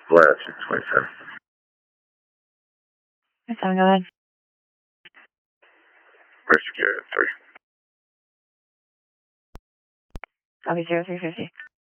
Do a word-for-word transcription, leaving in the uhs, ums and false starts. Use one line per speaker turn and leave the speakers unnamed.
Flat six twenty-seven.
seven, go ahead.
Rescue three.
Copy zero three fifty.